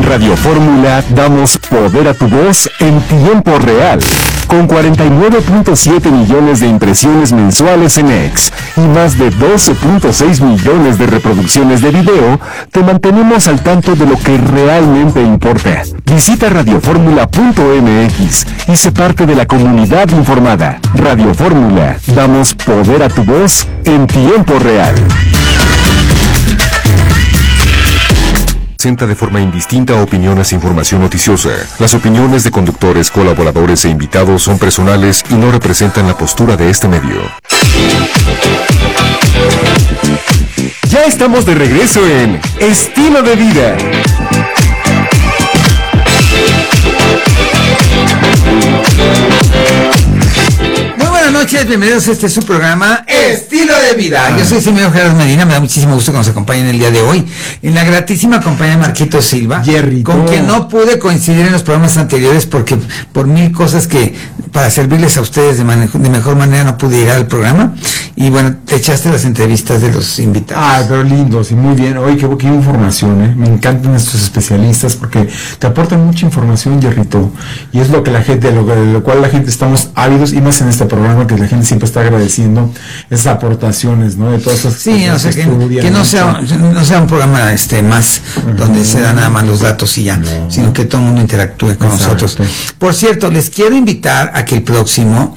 Radio Fórmula damos poder a tu voz en tiempo real. Con 49.7 millones de impresiones mensuales en X y más de 12.6 millones de reproducciones de video, te mantenemos al tanto de lo que realmente importa. Visita radioformula.mx y sé parte de la comunidad informada. Radio Fórmula, damos poder a tu voz en tiempo real. Presenta de forma indistinta opiniones e información noticiosa. Las opiniones de conductores, colaboradores e invitados son personales y no representan la postura de este medio. Ya estamos de regreso en Estilo de Vida. Buenas noches, bienvenidos a su programa Estilo de Vida. Yo soy el señor Gerardo Medina, me da muchísimo gusto que nos acompañen el día de hoy en la gratísima compañía de Marquito Silva, con quien no pude coincidir en los programas anteriores porque por mil cosas que para servirles a ustedes de mejor manera no pude ir al programa. Y bueno, te echaste las entrevistas de los invitados. Ah, pero lindos y muy bien. Oye, qué información, ¿eh? Me encantan estos especialistas porque te aportan mucha información, Jerrito. Y es lo que la gente, lo cual la gente estamos ávidos, y más en este programa que la gente siempre está agradeciendo esas aportaciones, ¿no? De todas esas sí, o sea, que no sea un programa más donde se dan nada más los datos y ya, sino que todo el mundo interactúe con nosotros. Por cierto, les quiero invitar a que el próximo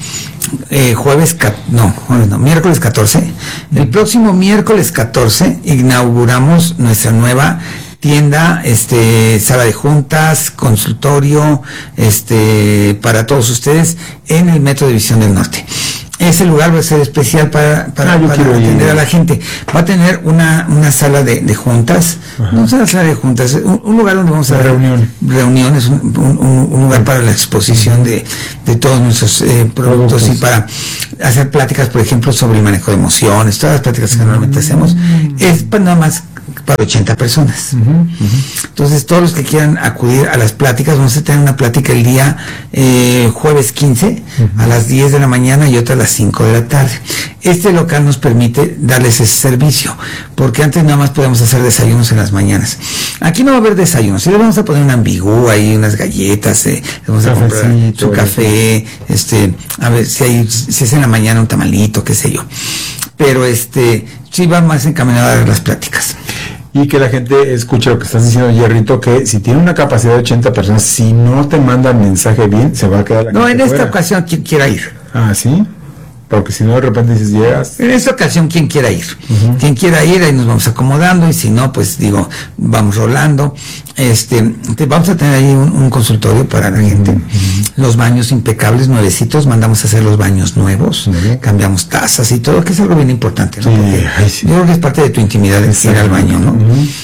miércoles 14, el próximo miércoles 14 inauguramos nuestra nueva tienda, sala de juntas, consultorio, para todos ustedes en el Metro División del Norte. Ese lugar va a ser especial para atender a la gente. Va a tener una sala de juntas, no es una sala de juntas, un lugar donde vamos a hacer reuniones, un lugar para la exposición de todos nuestros productos y para hacer pláticas, por ejemplo, sobre el manejo de emociones, todas las pláticas que normalmente hacemos. Es nada más para 80 personas. Entonces, todos los que quieran acudir a las pláticas, vamos a tener una plática el día jueves 15 a las 10 de la mañana y otra a las 5 de la tarde. Este local nos permite darles ese servicio, porque antes nada más podemos hacer desayunos en las mañas. Aquí no va a haber desayunos, sí le vamos a poner una ambigú ahí, unas galletas, le vamos a comprar su café, a ver si es en la mañana un tamalito, qué sé yo. Pero sí va más encaminado a las pláticas. Y que la gente escuche lo que estás diciendo, Jerrito, que si tiene una capacidad de 80 personas, si no te mandan mensaje bien, se va a quedar la No, en esta fuera. ocasión, quien quiera ir. Ah, ¿sí? Porque si no, de repente dices, llegas. En esta ocasión, quien quiera ir. Quien quiera ir, ahí nos vamos acomodando, y si no, pues vamos rolando. Vamos a tener ahí un consultorio para la gente. Los baños impecables, nuevecitos, mandamos a hacer los baños nuevos, cambiamos tazas y todo, que es algo bien importante, ¿no? Porque yo creo que es parte de tu intimidad de ir al baño, ¿no?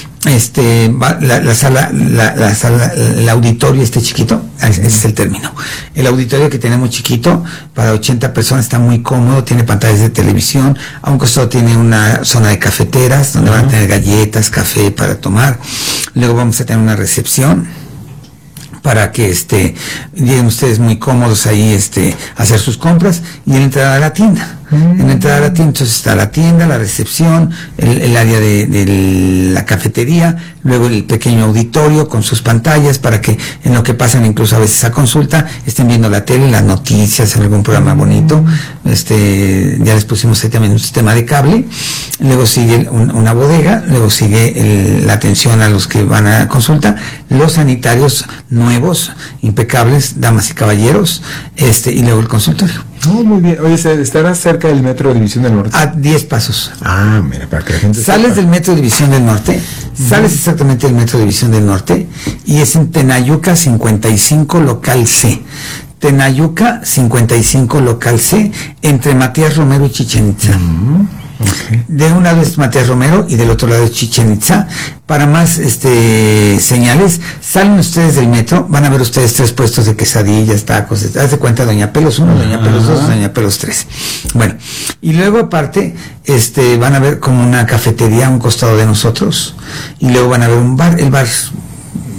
La sala, el auditorio chiquito, ese es el término. El auditorio que tenemos chiquito, para 80 personas, está muy cómodo, tiene pantallas de televisión, a un costado tiene una zona de cafeteras, donde van a tener galletas, café para tomar. Luego vamos a tener una recepción, para que lleguen ustedes muy cómodos ahí a hacer sus compras, y en la entrada a la tienda. En la entrada a la tienda, entonces está la tienda, la recepción, el área de la cafetería, luego el pequeño auditorio con sus pantallas para que en lo que pasan incluso a veces a consulta estén viendo la tele, las noticias, algún programa bonito. Ya les pusimos ahí también un sistema de cable. Luego sigue una bodega, luego sigue la atención a los que van a consulta, los sanitarios nuevos, impecables, damas y caballeros, y luego el consultorio. Oh, muy bien. Oye, ¿estarás cerca del Metro División del Norte? A 10 pasos. Ah, mira, para que la gente sales del Metro División del Norte, sales exactamente del Metro División del Norte, y es en Tenayuca 55 local C. Tenayuca 55 local C, entre Matías Romero y Chichén Itzá. Okay. De un lado es Matías Romero y del otro lado es Chichén Itzá. Para más señales, salen ustedes del metro, van a ver ustedes 3 puestos de quesadillas, tacos, haz de cuenta Doña Pelos 1, Doña Pelos 2, Doña Pelos 3. Bueno, y luego aparte, van a ver como una cafetería a un costado de nosotros, y luego van a ver un bar, el bar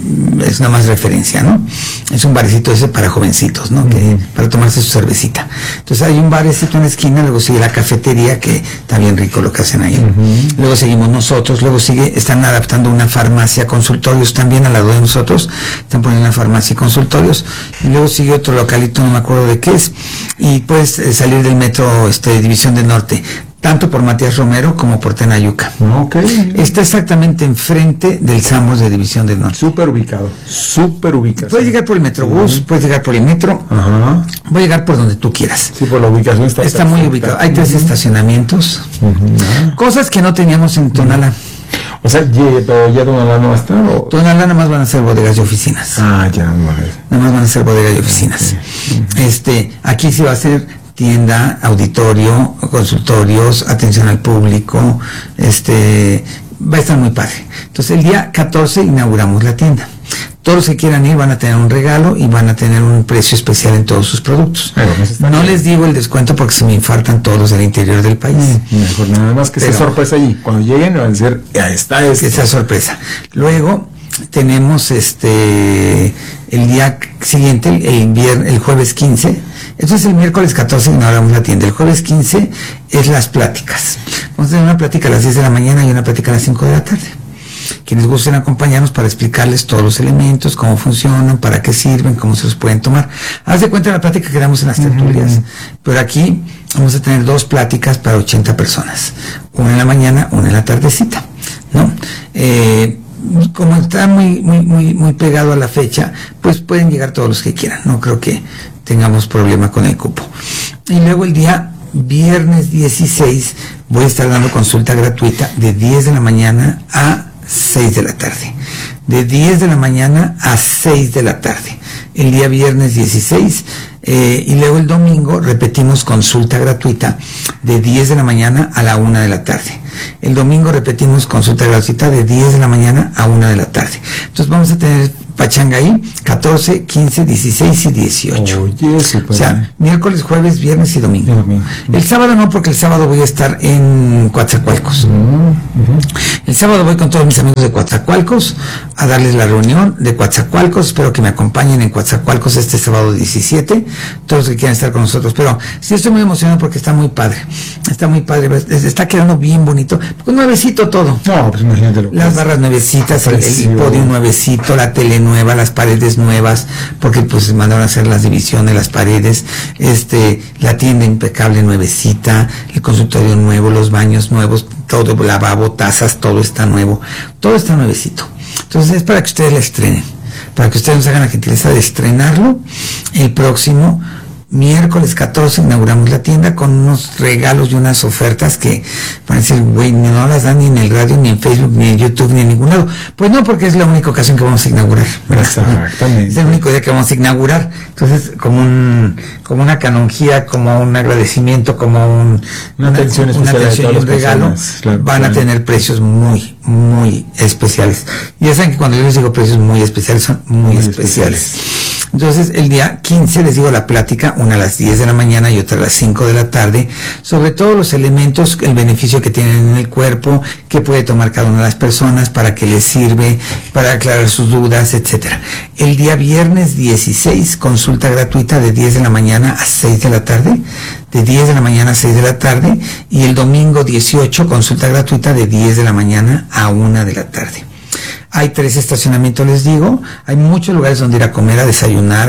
es nada más referencia, ¿no? Es un barecito ese para jovencitos, ¿no? Que para tomarse su cervecita. Entonces hay un barecito en la esquina, luego sigue la cafetería, que está bien rico lo que hacen ahí. Luego seguimos nosotros, luego están adaptando una farmacia, consultorios también al lado de nosotros, están poniendo una farmacia y consultorios, y luego sigue otro localito, no me acuerdo de qué es, y puedes salir del metro División del Norte, tanto por Matías Romero como por Tenayuca. Okay. Está exactamente enfrente del Sambors de División del Norte. Súper ubicado. Puedes llegar por el Metrobús, puedes llegar por el metro, voy a llegar por donde tú quieras. Sí, por la ubicación está muy ubicado. Hay 3 estacionamientos, cosas que no teníamos en Tonalá. O sea, pero ya Tonalá no va a estar, ¿o? Tonalá nada más van a ser bodegas y oficinas. Ya, no. Nada más van a ser bodegas y oficinas. Aquí sí va a ser tienda, auditorio, consultorios, atención al público, va a estar muy padre. Entonces el día 14 inauguramos la tienda. Todos los que quieran ir van a tener un regalo y van a tener un precio especial en todos sus productos. No les digo el descuento porque se me infartan todos los del interior del país. Mejor nada más que sea sorpresa allí. Cuando lleguen van a decir, ya está. Que sea sorpresa. Luego tenemos el día siguiente, el jueves 15. Entonces el miércoles 14 inauguramos la tienda. El jueves 15 es las pláticas. Vamos a tener una plática a las 10 de la mañana y una plática a las 5 de la tarde. Quienes gusten acompañarnos para explicarles todos los elementos, cómo funcionan, para qué sirven, cómo se los pueden tomar. Haz de cuenta la plática que damos en las tertulias. Pero aquí vamos a tener 2 pláticas para 80 personas. Una en la mañana, una en la tardecita, ¿no? Como está muy pegado a la fecha, pues pueden llegar todos los que quieran. No creo que tengamos problema con el cupo. Y luego el día viernes 16 voy a estar dando consulta gratuita de 10 de la mañana a 6 de la tarde. De 10 de la mañana a 6 de la tarde. El día viernes 16 y luego el domingo repetimos consulta gratuita de 10 de la mañana a la 1 de la tarde. El domingo repetimos consulta gratuita de 10 de la mañana a 1 de la tarde. Entonces vamos a tener pachanga ahí 14, 15, 16 y 18. O sea, miércoles, jueves, viernes y domingo. El sábado no, porque el sábado voy a estar en Coatzacoalcos. El sábado voy con todos mis amigos de Coatzacoalcos a darles la reunión de Coatzacoalcos. Espero que me acompañen en Coatzacoalcos este sábado 17, todos los que quieran estar con nosotros. Pero sí estoy muy emocionado porque está muy padre. Está muy padre, está quedando bien bonito. Pues nuevecito todo. No, pues imagínate las barras nuevecitas, el podio nuevecito, la tele nueva, las paredes nuevas, porque pues mandaron a hacer las divisiones, las paredes, la tienda impecable nuevecita, el consultorio nuevo, los baños nuevos, todo, lavabo, tazas, todo está nuevo, todo está nuevecito. Entonces es para que ustedes la estrenen, para que ustedes nos hagan la gentileza de estrenarlo. El próximo miércoles 14 inauguramos la tienda con unos regalos y unas ofertas que van a decir, güey, no las dan ni en el radio, ni en Facebook, ni en YouTube, ni en ningún lado. Pues no, porque es la única ocasión que vamos a inaugurar. Exactamente. Es el único día que vamos a inaugurar. Entonces, como una canonjía, como un agradecimiento, como una atención especial y un regalo, van a tener precios muy, muy especiales. Y ya saben que cuando yo les digo precios muy especiales, son muy especiales. Entonces, el día 15 les digo la plática, una a las 10 de la mañana y otra a las 5 de la tarde, sobre todos los elementos, el beneficio que tienen en el cuerpo, que puede tomar cada una de las personas, para qué les sirve, para aclarar sus dudas, etcétera. El día viernes 16, consulta gratuita de 10 de la mañana a 6 de la tarde, de 10 de la mañana a 6 de la tarde, y el domingo 18, consulta gratuita de 10 de la mañana a 1 de la tarde. Hay 3 estacionamientos, les digo. Hay muchos lugares donde ir a comer, a desayunar,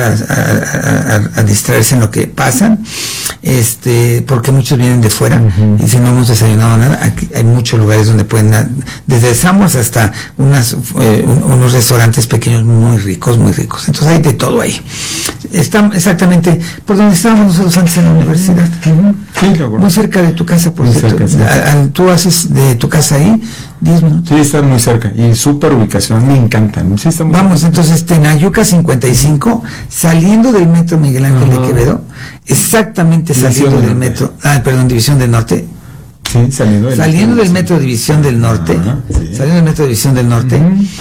a distraerse en lo que pasan, porque muchos vienen de fuera y si no hemos desayunado nada, aquí hay muchos lugares donde pueden, desde Sambors hasta unos restaurantes pequeños muy ricos, muy ricos. Entonces hay de todo ahí. Está exactamente por donde estábamos nosotros antes en la universidad. Sí, muy cerca de tu casa, por cierto. Tú haces de tu casa ahí 10 minutos. Sí, está muy cerca y súper ubicación, me encantan. Sí, está muy Vamos, cerca. entonces Tenayuca 55, saliendo del metro Miguel Ángel de Quevedo, exactamente saliendo del metro, División del Norte. Sí, saliendo del metro División del Norte, saliendo del metro División del Norte,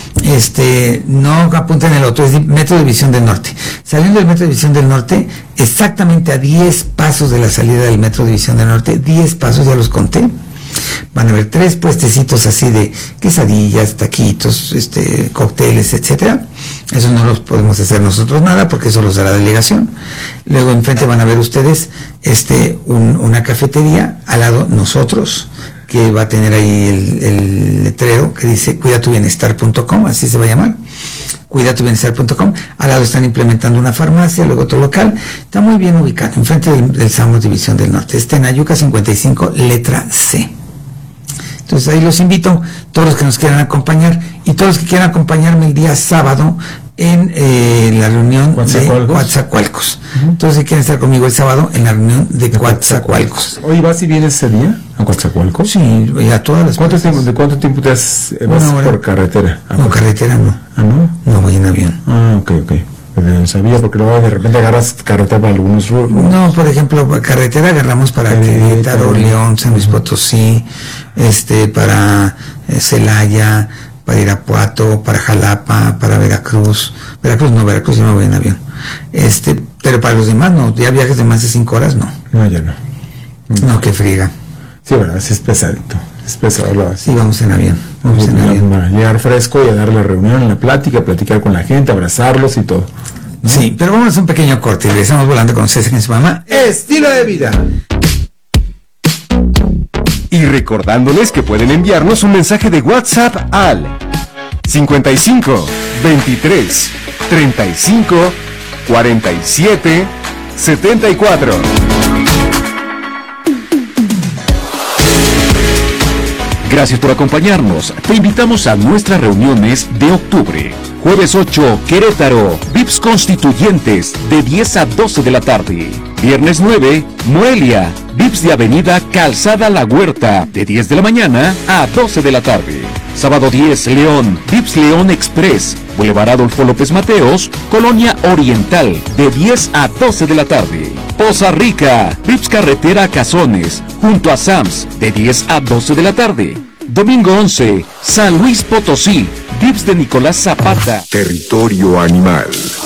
no apunten el otro, es metro División del Norte. Saliendo del metro División del Norte, exactamente a 10 pasos de la salida del metro División del Norte, 10 pasos, ya los conté. Van a haber 3 puestecitos así de quesadillas, taquitos, cócteles, etcétera. Eso no los podemos hacer nosotros nada porque eso los da la delegación. Luego enfrente van a ver ustedes una cafetería, al lado nosotros, que va a tener ahí el letrero que dice cuidatubienestar.com, así se va a llamar, cuidatubienestar.com. Al lado están implementando una farmacia, luego otro local. Está muy bien ubicado, enfrente del Samos División del Norte. Está en Ayuca 55, letra C. Entonces ahí los invito, todos los que nos quieran acompañar y todos los que quieran acompañarme el día sábado en la reunión de Coatzacoalcos. Entonces, si quieren estar conmigo el sábado en la reunión de Coatzacoalcos. Oye, ¿vas y vienes ese día a Coatzacoalcos? Sí, a todas las ¿De cuánto tiempo te vas por carretera? No, carretera no. ¿Ah, no? No, voy en avión. Ah, ok. No sabía, porque luego de repente agarras carretera para algunos ruros. No, por ejemplo, carretera agarramos para Querétaro, León, San Luis Potosí, para Celaya, para Irapuato, para Jalapa, para Veracruz. Veracruz yo no voy en avión. Pero para los demás no, ya viajes de más de 5 horas no. No, ya no. No, qué friega. Sí, verdad, es pesadito. Es pesado. Sí, vamos en avión. Para llegar fresco y a dar la reunión, la plática, platicar con la gente, abrazarlos y todo, ¿no? Sí, pero vamos a hacer un pequeño corte y regresamos volando con ustedes en su programa Estilo de Vida. Y recordándoles que pueden enviarnos un mensaje de WhatsApp al 55 23 35 47 74. Gracias por acompañarnos. Te invitamos a nuestras reuniones de octubre. Jueves 8, Querétaro, VIPS Constituyentes, de 10 a 12 de la tarde. Viernes 9, Morelia, VIPS de Avenida Calzada La Huerta, de 10 de la mañana a 12 de la tarde. Sábado 10, León, VIPS León Express, Boulevard Adolfo López Mateos, Colonia Oriental, de 10 a 12 de la tarde. Poza Rica, VIPS Carretera Cazones, junto a Sams, de 10 a 12 de la tarde. Domingo 11, San Luis Potosí, VIPS de Nicolás Zapata. Territorio animal.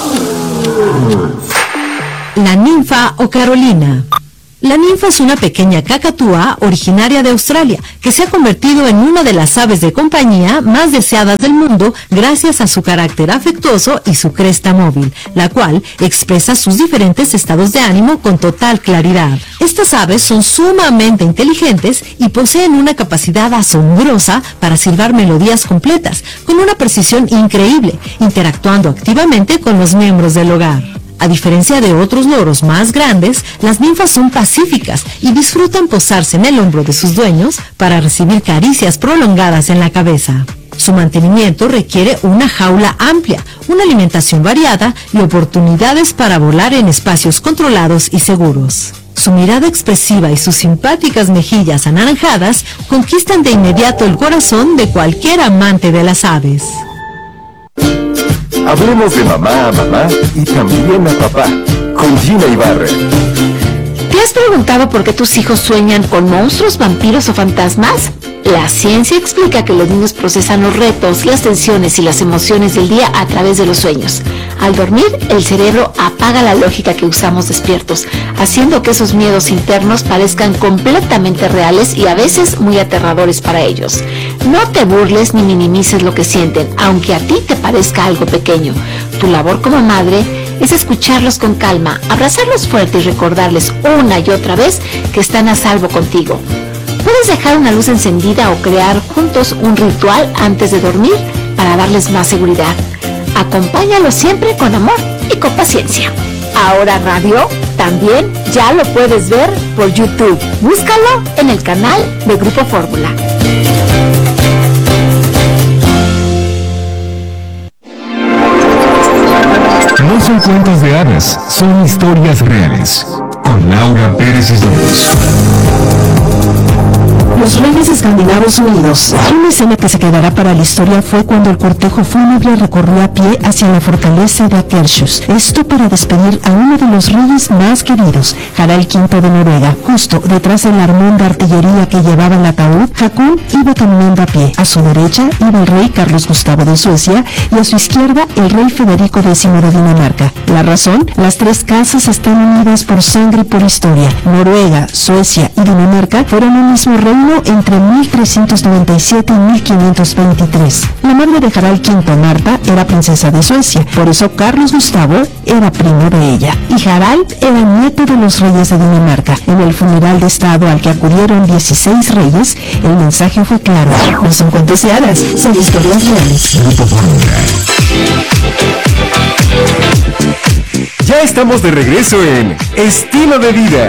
La ninfa o Carolina. La ninfa es una pequeña cacatúa originaria de Australia que se ha convertido en una de las aves de compañía más deseadas del mundo gracias a su carácter afectuoso y su cresta móvil, la cual expresa sus diferentes estados de ánimo con total claridad. Estas aves son sumamente inteligentes y poseen una capacidad asombrosa para silbar melodías completas con una precisión increíble, interactuando activamente con los miembros del hogar. A diferencia de otros loros más grandes, las ninfas son pacíficas y disfrutan posarse en el hombro de sus dueños para recibir caricias prolongadas en la cabeza. Su mantenimiento requiere una jaula amplia, una alimentación variada y oportunidades para volar en espacios controlados y seguros. Su mirada expresiva y sus simpáticas mejillas anaranjadas conquistan de inmediato el corazón de cualquier amante de las aves. Hablemos de mamá a mamá y también a papá, con Gina Ibarra. ¿Te has preguntado por qué tus hijos sueñan con monstruos, vampiros o fantasmas? La ciencia explica que los niños procesan los retos, las tensiones y las emociones del día a través de los sueños. Al dormir, el cerebro apaga la lógica que usamos despiertos, haciendo que esos miedos internos parezcan completamente reales y a veces muy aterradores para ellos. No te burles ni minimices lo que sienten, aunque a ti te parezca algo pequeño. Tu labor como madre es escucharlos con calma, abrazarlos fuerte y recordarles una y otra vez que están a salvo contigo. Puedes dejar una luz encendida o crear juntos un ritual antes de dormir para darles más seguridad. Acompáñalos siempre con amor y con paciencia. Ahora Radio también ya lo puedes ver por YouTube. Búscalo en el canal de Grupo Fórmula. No son cuentos de hadas, son historias reales. Con Laura Pérez Isdós. Los Reyes Escandinavos Unidos. Una escena que se quedará para la historia fue cuando el cortejo fúnebre recorrió a pie hacia la fortaleza de Akershus. Esto para despedir a uno de los reyes más queridos, Harald V de Noruega. Justo detrás del armón de artillería que llevaba el ataúd, Hakon iba caminando a pie. A su derecha iba el rey Carlos Gustavo de Suecia y a su izquierda el rey Federico X de Dinamarca. La razón, las tres casas están unidas por sangre y por historia. Noruega, Suecia y Dinamarca fueron un mismo reino nació entre 1397 y 1523. La madre de Harald V, Marta, era princesa de Suecia, por eso Carlos Gustavo era primo de ella. Y Harald era nieto de los reyes de Dinamarca. En el funeral de estado al que acudieron 16 reyes, el mensaje fue claro: no son cuentos de hadas, son historias reales. Ya estamos de regreso en Estilo de Vida.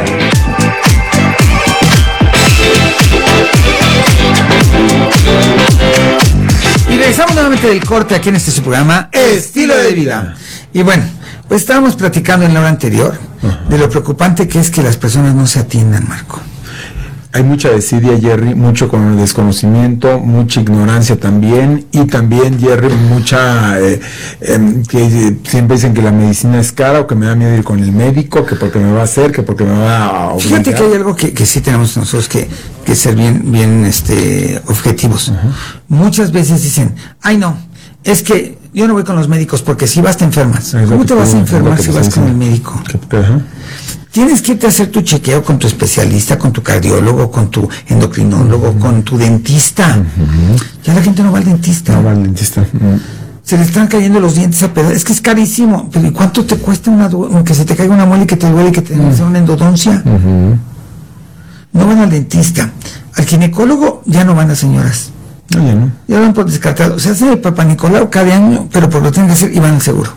Y regresamos nuevamente del corte aquí en este su programa Estilo de Vida. Y bueno, pues estábamos platicando en la hora anterior de lo preocupante que es que las personas no se atiendan, Marco. Hay mucha desidia, Jerry, mucho con el desconocimiento, mucha ignorancia también, y también, Jerry, mucha que siempre dicen que la medicina es cara, o que me da miedo ir con el médico, que porque me va a hacer, que porque me va a obligar. Fíjate que hay algo que sí tenemos nosotros que ser bien objetivos. Muchas veces dicen, ay no, es que yo no voy con los médicos porque si vas te enfermas. ¿Cómo te vas a enfermar si vas con el médico? Tienes que irte a hacer tu chequeo con tu especialista, con tu cardiólogo, con tu endocrinólogo, con tu dentista. Ya la gente no va al dentista. No va al dentista. Se le están cayendo los dientes a pedazos. Es que es carísimo. Pero ¿y cuánto te cuesta que se te caiga una muela y que te duele y que te haga una endodoncia? No van al dentista. Al ginecólogo ya no van las señoras. No, ya no. Ya van por descartado. Se hace el Papá Nicolau cada año, pero por lo tienen que hacer y van al seguro.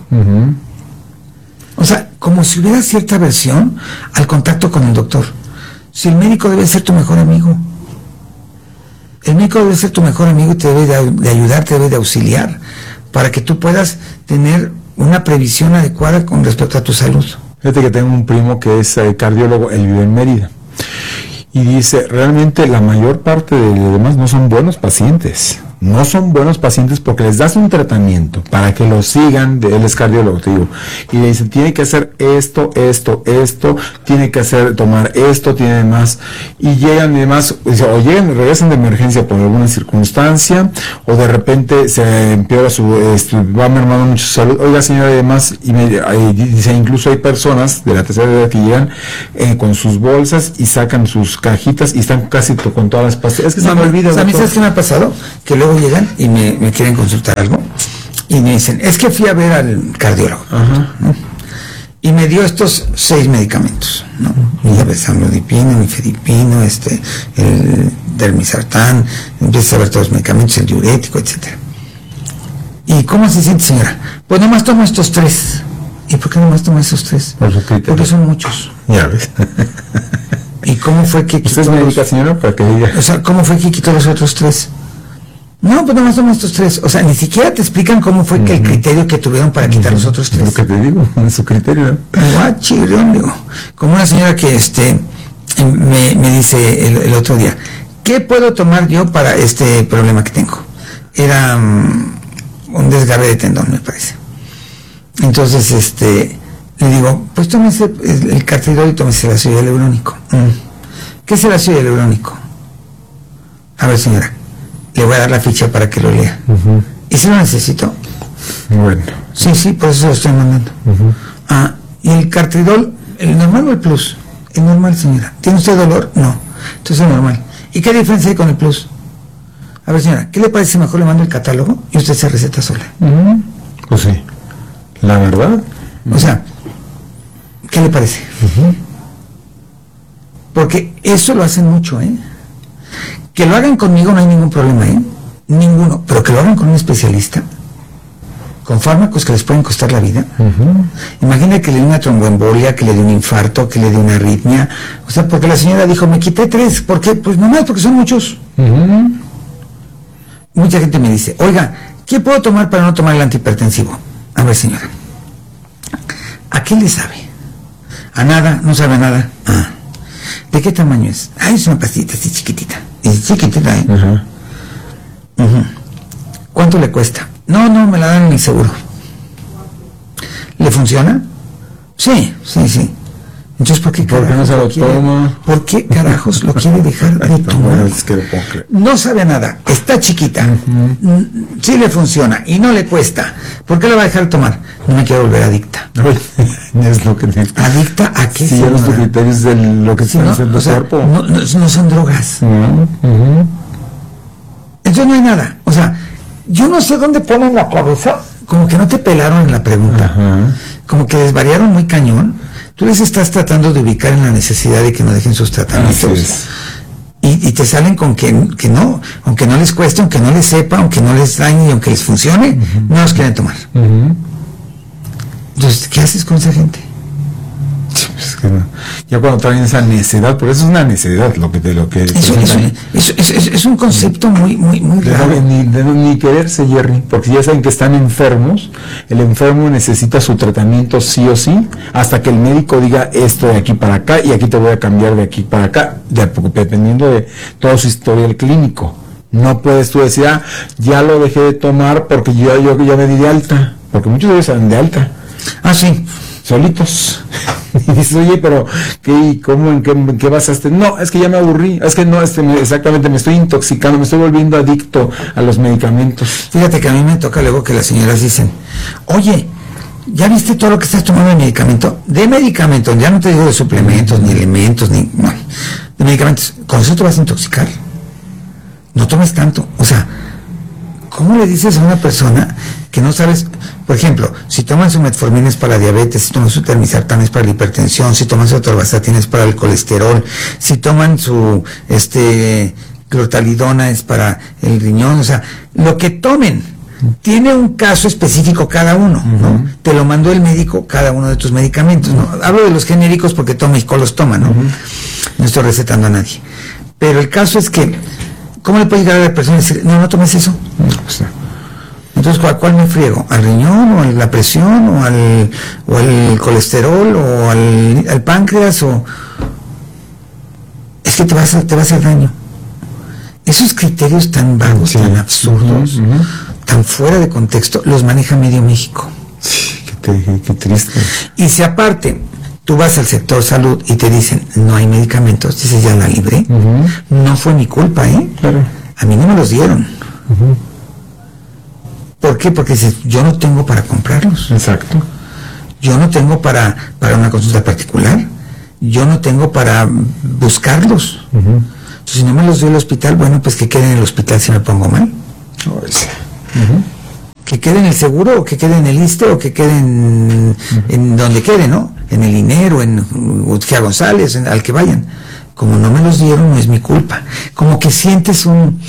O sea, como si hubiera cierta aversión al contacto con el doctor. Si el médico debe ser tu mejor amigo. El médico debe ser tu mejor amigo y te debe de ayudar, te debe de auxiliar para que tú puedas tener una previsión adecuada con respecto a tu salud. Fíjate que tengo un primo que es cardiólogo, él vive en Mérida. Y dice, realmente la mayor parte de los demás no son buenos pacientes. No son buenos pacientes porque les das un tratamiento para que lo sigan, él es cardiólogo, te digo, y le dicen, tiene que hacer esto, tiene que tomar esto, tiene más, y llegan y demás, o llegan y regresan de emergencia por alguna circunstancia, o de repente se empeora va mermando mucho su salud, oiga señora y demás, y dice, incluso hay personas de la tercera edad que llegan con sus bolsas y sacan sus cajitas y están casi con todas las pastillas. Es que se me olvida. ¿A mí sabes qué me ha pasado? Que luego llegan y me quieren consultar algo y me dicen, es que fui a ver al cardiólogo, ¿no? Y me dio estos 6 medicamentos, ¿no? Ya ves, amlodipino, nifedipino, el dermisartán, empiezas a ver todos los medicamentos, el diurético, etcétera. ¿Y cómo se siente, señora? Pues nomás tomo estos 3. ¿Y por qué nomás tomo esos 3? Porque son muchos. Ya ves. ¿Y cómo fue que quitó ¿Usted es médica, señora? Para que diga. O sea, ¿cómo fue que quitó los otros 3? No, pues nomás tomo estos 3. O sea, ni siquiera te explican cómo fue que el criterio que tuvieron para quitar los otros 3. Lo que te digo, es su criterio. Guachirón, digo. Como una señora que me dice el otro día, ¿qué puedo tomar yo para este problema que tengo? Era un desgarre de tendón, me parece. Entonces, le digo, pues tómese el cartidol y tómese el ácido hialurónico. ¿Qué es el ácido hialurónico? A ver, señora, le voy a dar la ficha para que lo lea. ¿Y si lo necesito? Bueno. Sí, por eso lo estoy mandando. ¿Y el cartidol, el normal o el plus? El normal, señora. ¿Tiene usted dolor? No. Entonces el normal. ¿Y qué diferencia hay con el plus? A ver, señora, ¿qué le parece si mejor le mando el catálogo y usted se receta sola? Pues sí. La verdad. O sea, ¿qué le parece? Porque eso lo hacen mucho, ¿eh? Que lo hagan conmigo no hay ningún problema, ¿eh? Ninguno. Pero que lo hagan con un especialista, con fármacos que les pueden costar la vida. Imagina que le dé una tromboembolia, que le dé un infarto, que le dé una arritmia. O sea, porque la señora dijo, me quité 3. ¿Por qué? Pues nomás porque son muchos. Mucha gente me dice, oiga, ¿qué puedo tomar para no tomar el antihipertensivo? A ver, señora, ¿a qué le sabe? A nada, no sabe a nada. ¿De qué tamaño es? Es una pastillita así chiquitita. Es chiquitita, ¿eh? ¿Cuánto le cuesta? No, me la dan en el seguro. ¿Le funciona? Sí. Entonces, ¿por qué no se lo toma? ¿Por qué carajos lo quiere dejar de tomar? No sabe a nada, está chiquita, sí le funciona y no le cuesta. ¿Por qué la va a dejar de tomar? no me quiero volver adicta. Es lo que te... ¿Adicta a qué? Sí, ya los criterios de lo que está haciendo el cuerpo. No son drogas. Entonces no hay nada. O sea, yo no sé dónde ponen la cabeza. Como que no te pelaron en la pregunta. Ajá. Como que desvariaron muy cañón. Tú les estás tratando de ubicar en la necesidad de que no dejen sus tratamientos. Y te salen con que no, aunque no les cueste, aunque no les sepa, aunque no les dañe y aunque les funcione, no los quieren tomar. Entonces, ¿qué haces con esa gente? Es que no. Ya cuando traen esa necedad, por eso es una necedad lo que es un concepto muy raro. Ni quererse, Jerry, porque ya saben que están enfermos. El enfermo necesita su tratamiento sí o sí, hasta que el médico diga esto de aquí para acá y aquí te voy a cambiar de aquí para acá, dependiendo de todo su historial clínico. No puedes tú decir, ya lo dejé de tomar porque yo ya me di de alta, porque muchos de ellos salen de alta. Sí. Solitos. Y dices, oye, pero ¿cómo, en qué basaste? No, es que ya me aburrí, es que no, exactamente, me estoy intoxicando, me estoy volviendo adicto a los medicamentos. Fíjate que a mí me toca luego que las señoras dicen, oye, ¿ya viste todo lo que estás tomando de medicamento? De medicamentos, ya no te digo de suplementos, ni elementos, de medicamentos. ¿Con eso te vas a intoxicar? No tomes tanto. O sea, ¿cómo le dices a una persona que no sabes? Por ejemplo, si toman su metformina es para la diabetes, si toman su termisartán es para la hipertensión, si toman su atorvastatina es para el colesterol, si toman su clortalidona es para el riñón, o sea, lo que tomen tiene un caso específico cada uno, ¿no? Te lo mandó el médico cada uno de tus medicamentos, ¿no? Hablo de los genéricos porque México los toma, ¿no? No estoy recetando a nadie. Pero el caso es que, ¿cómo le puede llegar a la persona y decir, no tomes eso? Entonces, ¿cuál me friego? ¿Al riñón, o a la presión, o al colesterol, o al páncreas, o...? Es que te va a hacer daño. Esos criterios tan vagos, tan absurdos, tan fuera de contexto, los maneja medio México. Sí, qué triste. Y si aparte tú vas al sector salud y te dicen, no hay medicamentos, dices, ya la libré. No fue mi culpa, Claro. A mí no me los dieron. ¿Por qué? Porque dices, yo no tengo para comprarlos. Exacto. Yo no tengo para una consulta particular. Yo no tengo para buscarlos. Entonces, si no me los dio el hospital, bueno, pues que quede en el hospital si me pongo mal. Que quede en el seguro, o que quede en el ISSSTE, o que quede en donde quede, ¿no? En el INER, o en Utgia González, al que vayan. Como no me los dieron, no es mi culpa. Como que sientes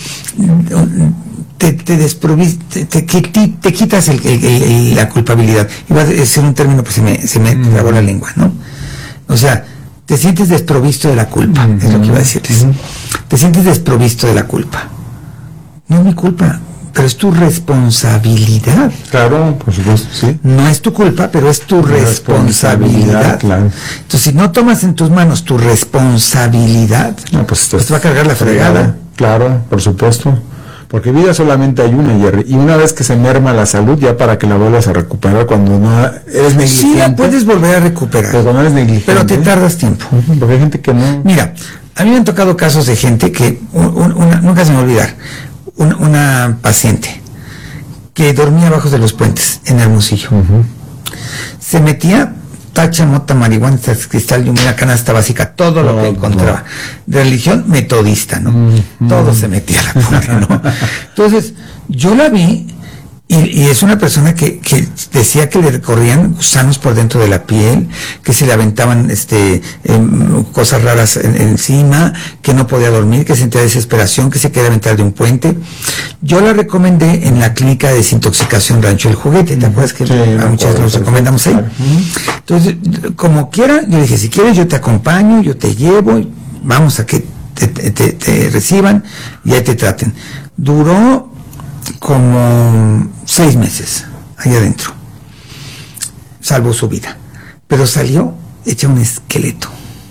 te quitas la culpabilidad. Iba a decir un término, pues se me trabó la lengua, ¿no? O sea, te sientes desprovisto de la culpa, es lo que iba a decirles. Te sientes desprovisto de la culpa. No es mi culpa, pero es tu responsabilidad. Claro, por supuesto, sí. No es tu culpa, pero es tu responsabilidad. Claro. Entonces, si no tomas en tus manos tu responsabilidad, pues te va a cargar la fregada. Claro, por supuesto. Porque vida solamente hay una, Jerry. Y una vez que se merma la salud, ya para que la vuelvas a recuperar cuando no eres negligente. Sí, la puedes volver a recuperar. Pero cuando eres negligente. Pero te tardas tiempo. Porque hay gente que no. Mira, a mí me han tocado casos de gente que, nunca se me va a olvidar, una paciente que dormía abajo de los puentes en Hermosillo. Se metía tacha, mota, marihuana, cristal, y una canasta básica, todo lo que encontraba. Religión metodista, ¿no? Todo se metía a la porra, ¿no? Entonces, yo la vi, y es una persona que decía que le corrían gusanos por dentro de la piel, que se le aventaban cosas raras encima, que no podía dormir, que sentía desesperación, que se quería aventar de un puente. Yo la recomendé en la clínica de desintoxicación Rancho El Juguete, ¿te acuerdas que a muchas los recomendamos ahí? Entonces, como quiera, yo dije, si quieres yo te acompaño, yo te llevo, vamos a que te reciban y ahí te traten. Duró como 6 meses ahí adentro, salvó su vida, pero salió hecha un esqueleto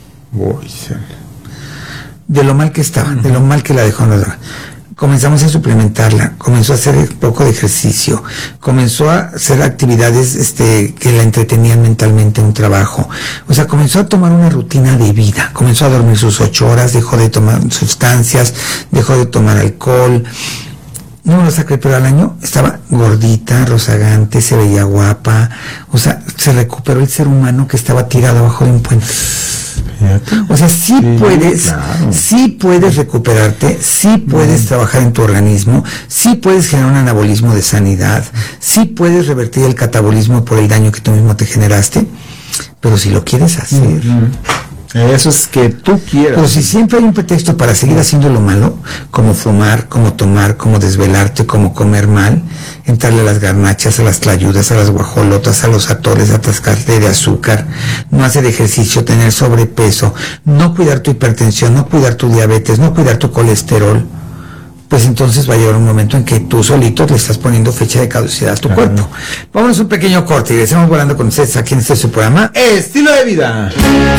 de lo mal que estaba, de lo mal que la dejó en la droga. Comenzamos a suplementarla, comenzó a hacer un poco de ejercicio, comenzó a hacer actividades que la entretenían mentalmente, un trabajo, o sea, comenzó a tomar una rutina de vida, comenzó a dormir sus 8 horas, dejó de tomar sustancias, dejó de tomar alcohol. número sacre, pero al año estaba gordita, rozagante, se veía guapa, o sea, se recuperó el ser humano que estaba tirado abajo de un puente. O sea, sí puedes recuperarte, sí puedes trabajar en tu organismo, sí puedes generar un anabolismo de sanidad, sí puedes revertir el catabolismo por el daño que tú mismo te generaste, pero si lo quieres hacer. Eso es que tú quieras. Pero si siempre hay un pretexto para seguir haciendo lo malo, como fumar, como tomar, como desvelarte, como comer mal, entrarle a las garnachas, a las tlayudas, a las guajolotas, a los atoles, atascarte de azúcar, no hacer ejercicio, tener sobrepeso, no cuidar tu hipertensión, no cuidar tu diabetes, no cuidar tu colesterol, pues entonces va a llegar un momento en que tú solito le estás poniendo fecha de caducidad a tu cuerpo. Vámonos un pequeño corte y regresamos volando con ustedes aquí en este su programa Estilo de Vida.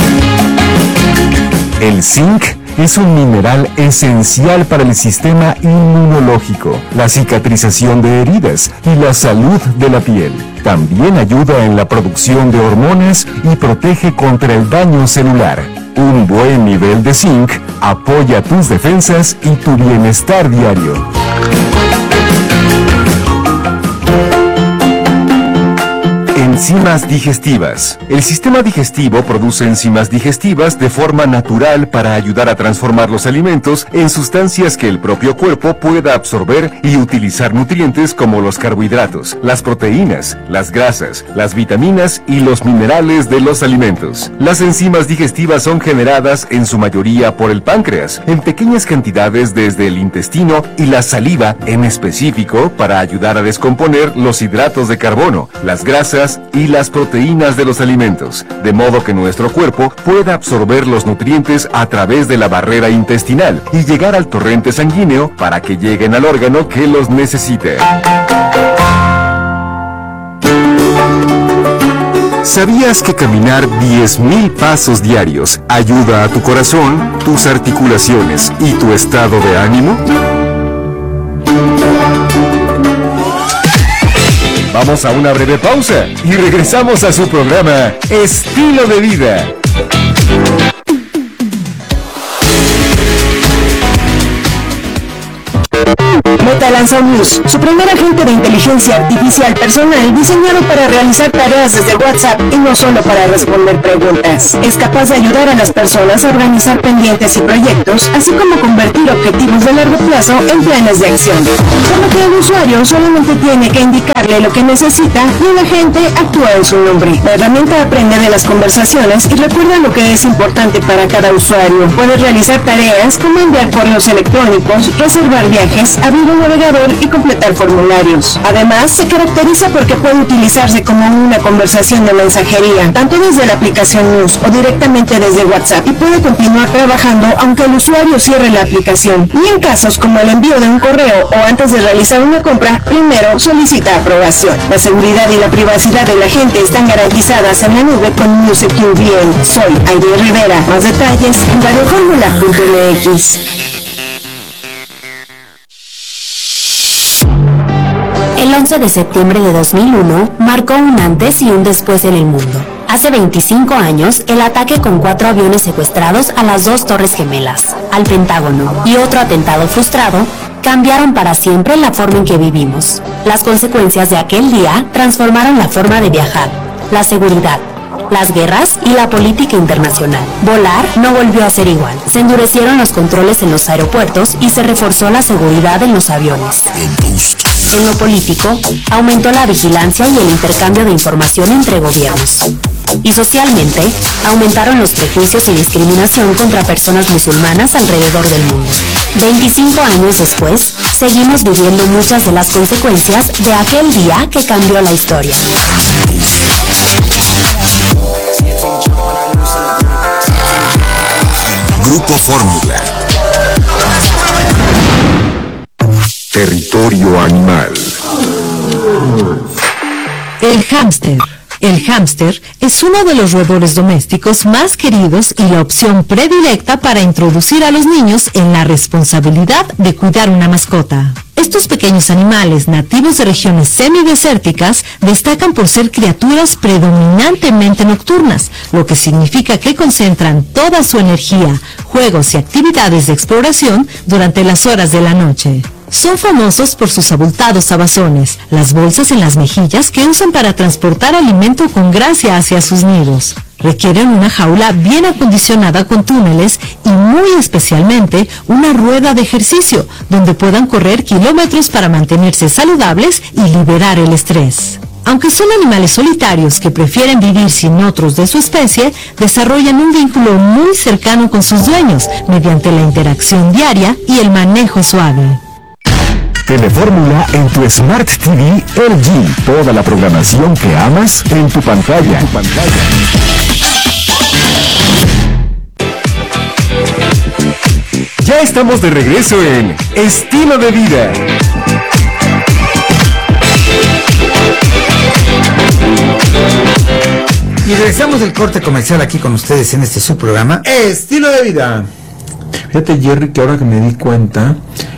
El zinc es un mineral esencial para el sistema inmunológico, la cicatrización de heridas y la salud de la piel. También ayuda en la producción de hormonas y protege contra el daño celular. Un buen nivel de zinc apoya tus defensas y tu bienestar diario. Enzimas digestivas. El sistema digestivo produce enzimas digestivas de forma natural para ayudar a transformar los alimentos en sustancias que el propio cuerpo pueda absorber y utilizar nutrientes como los carbohidratos, las proteínas, las grasas, las vitaminas y los minerales de los alimentos. Las enzimas digestivas son generadas en su mayoría por el páncreas, en pequeñas cantidades desde el intestino y la saliva en específico para ayudar a descomponer los hidratos de carbono, las grasas y las proteínas de los alimentos, de modo que nuestro cuerpo pueda absorber los nutrientes a través de la barrera intestinal y llegar al torrente sanguíneo para que lleguen al órgano que los necesite. ¿Sabías que caminar 10,000 pasos diarios ayuda a tu corazón, tus articulaciones y tu estado de ánimo? Vamos a una breve pausa y regresamos a su programa Estilo de Vida. Metalanza News, su primer agente de inteligencia artificial personal diseñado para realizar tareas desde WhatsApp y no solo para responder preguntas. Es capaz de ayudar a las personas a organizar pendientes y proyectos, así como convertir objetivos de largo plazo en planes de acción. Por lo que el usuario solamente tiene que indicarle lo que necesita y el agente actúa en su nombre. La herramienta aprende de las conversaciones y recuerda lo que es importante para cada usuario. Puede realizar tareas como enviar correos electrónicos, reservar viajes, abrir un navegador y completar formularios. Además, se caracteriza porque puede utilizarse como una conversación de mensajería, tanto desde la aplicación News o directamente desde WhatsApp, y puede continuar trabajando aunque el usuario cierre la aplicación. Y en casos como el envío de un correo o antes de realizar una compra, primero solicita aprobación. La seguridad y la privacidad de la gente están garantizadas en la nube con News Secure VN. Soy Aide Rivera. Más detalles en radioformula.mx. El 11 de septiembre de 2001 marcó un antes y un después en el mundo. Hace 25 años, el ataque con 4 aviones secuestrados a las 2 Torres Gemelas, al Pentágono y otro atentado frustrado cambiaron para siempre la forma en que vivimos. Las consecuencias de aquel día transformaron la forma de viajar, la seguridad, las guerras y la política internacional. Volar no volvió a ser igual. Se endurecieron los controles en los aeropuertos y se reforzó la seguridad en los aviones. En lo político, aumentó la vigilancia y el intercambio de información entre gobiernos. Y socialmente, aumentaron los prejuicios y discriminación contra personas musulmanas alrededor del mundo. 25 años después, seguimos viviendo muchas de las consecuencias de aquel día que cambió la historia. Grupo Fórmula. Territorio animal. El hámster. El hámster es uno de los roedores domésticos más queridos y la opción predilecta para introducir a los niños en la responsabilidad de cuidar una mascota. Estos pequeños animales nativos de regiones semidesérticas destacan por ser criaturas predominantemente nocturnas, lo que significa que concentran toda su energía, juegos y actividades de exploración durante las horas de la noche. Son famosos por sus abultados abazones, las bolsas en las mejillas que usan para transportar alimento con gracia hacia sus nidos. Requieren una jaula bien acondicionada con túneles y muy especialmente una rueda de ejercicio donde puedan correr kilómetros para mantenerse saludables y liberar el estrés. Aunque son animales solitarios que prefieren vivir sin otros de su especie, desarrollan un vínculo muy cercano con sus dueños mediante la interacción diaria y el manejo suave. Telefórmula en tu Smart TV LG. Toda la programación que amas en tu pantalla. Ya estamos de regreso en Estilo de Vida. Y regresamos del corte comercial aquí con ustedes en este subprograma Estilo de Vida. Fíjate, Jerry, que ahora que me di cuenta,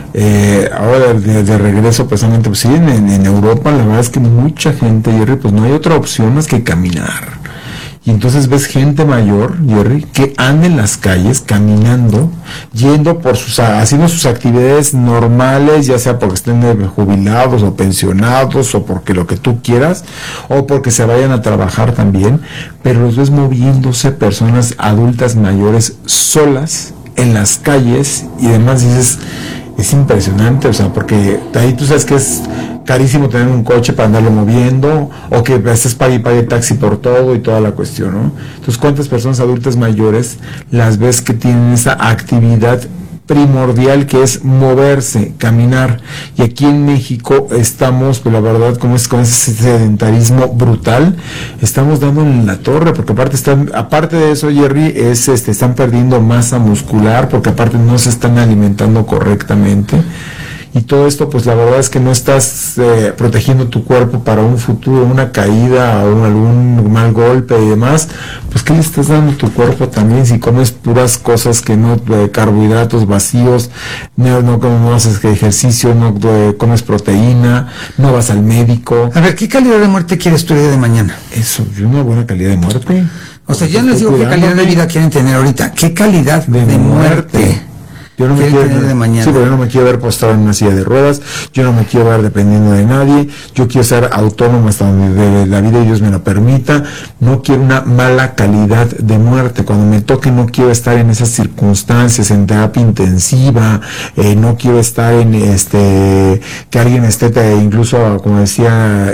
ahora de regreso precisamente, pues sí, en Europa, la verdad es que mucha gente, Jerry, pues no hay otra opción más que caminar. Y entonces ves gente mayor, Jerry, que anda en las calles caminando, yendo haciendo sus actividades normales, ya sea porque estén jubilados o pensionados o porque lo que tú quieras, o porque se vayan a trabajar también, pero los ves moviéndose, personas adultas mayores solas en las calles y demás. Dices, es impresionante, o sea, porque ahí tú sabes que es carísimo tener un coche para andarlo moviendo, o que estés pague taxi por todo y toda la cuestión, ¿no? Entonces, ¿cuántas personas adultas mayores las ves que tienen esa actividad primordial que es moverse, caminar? Y aquí en México estamos, pues la verdad, con ese sedentarismo brutal, estamos dando en la torre, porque aparte de eso, Jerry, están perdiendo masa muscular, porque aparte no se están alimentando correctamente. Y todo esto, pues la verdad es que no estás protegiendo tu cuerpo para un futuro, una caída o algún mal golpe y demás. Pues ¿qué le estás dando a tu cuerpo también si comes puras cosas que no, carbohidratos vacíos, no haces ejercicio, no comes proteína, no vas al médico? A ver, ¿qué calidad de muerte quieres tú el día de mañana? Eso, una buena calidad de muerte. O sea, ya les digo qué calidad de vida quieren tener ahorita. ¿Qué calidad de muerte? Yo no me quiero de mañana. Sí, pero yo no me quiero ver postrado en una silla de ruedas, yo no me quiero ver dependiendo de nadie, yo quiero ser autónomo hasta donde la vida y Dios me lo permita. No quiero una mala calidad de muerte. Cuando me toque no quiero estar en esas circunstancias, en terapia intensiva, no quiero estar en que alguien esté incluso, como decía